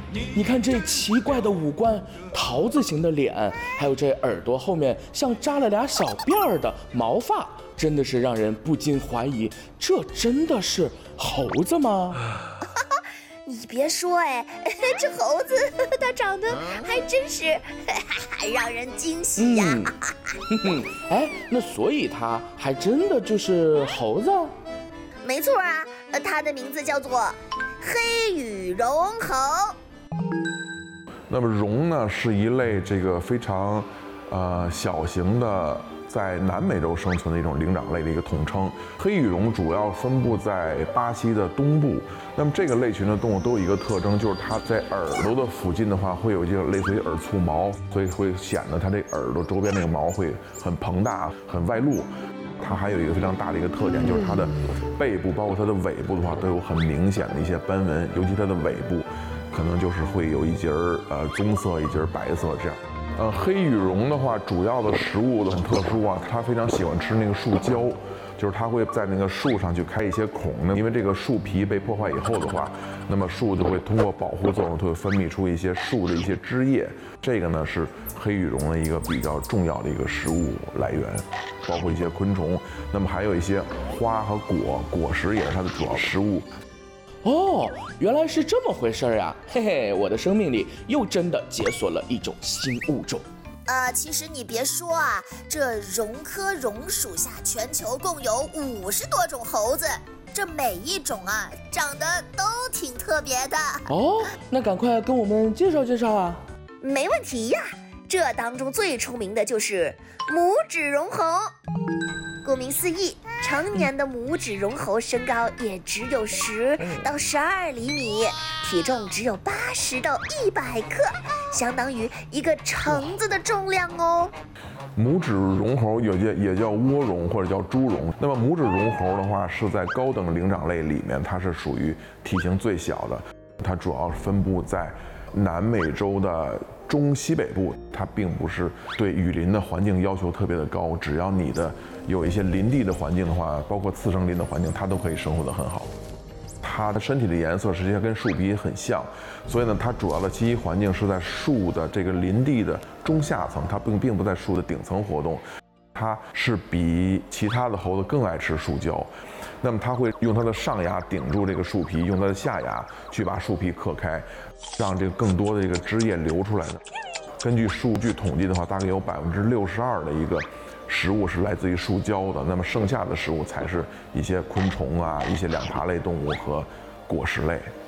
你看这奇怪的五官，桃子形的脸，还有这耳朵后面像扎了俩小辫儿的毛发，真的是让人不禁怀疑，这真的是猴子吗？ 你别说哎，这猴子它长得还真是让人惊喜呀。 哎，那所以它还真的就是猴子？ 没错啊，它的名字叫做黑羽绒猴。 那么绒呢是一类这个非常小型的在南美洲生存的一种灵长类的一个统称。黑羽绒主要分布在巴西的东部。那么这个类群的动物都有一个特征，就是它在耳朵的附近的话会有一些类似于耳簇毛，所以会显得它这耳朵周边那个毛会很膨大、很外露。它还有一个非常大的一个特点，就是它的背部包括它的尾部的话都有很明显的一些斑纹，尤其它的尾部可能就是会有一节棕色一节白色这样。黑羽绒的话，主要的食物都很特殊啊，它非常喜欢吃那个树胶，就是它会在那个树上去开一些孔，因为这个树皮被破坏以后的话，那么树就会通过保护作用，它会分泌出一些树的一些汁液，这个呢是黑羽绒的一个比较重要的一个食物来源，包括一些昆虫，那么还有一些花和果实也是它的主要食物。 哦，原来是这么回事呀！嘿嘿，我的生命里又真的解锁了一种新物种。 其实你别说啊，这榕科榕属下全球共有50多种猴子，这每一种啊长得都挺特别的。 哦，那赶快跟我们介绍介绍啊！ 没问题呀，这当中最出名的就是拇指绒猴。顾名思义，成年的拇指绒猴身高也只有10到12厘米，体重只有80到100克，相当于一个橙子的重量哦。 拇指绒猴也叫蜗绒或者叫猪绒。那么拇指绒猴的话是在高等灵长类里面，它是属于体型最小的，它主要分布在南美洲的中西北部，它并不是对雨林的环境要求特别的高，只要你的有一些林地的环境的话，包括次生林的环境，它都可以生活得很好。它的身体的颜色实际上跟树皮很像，所以呢，它主要的栖息环境是在树的这个林地的中下层，它并不在树的顶层活动。它是比其他的猴子更爱吃树胶，那么它会用它的上牙顶住这个树皮，用它的下牙去把树皮嗑开，让这个更多的这个汁液流出来的。根据数据统计的话，大概有62%的一个食物是来自于树胶的，那么剩下的食物才是一些昆虫啊、一些两爬类动物和果实类。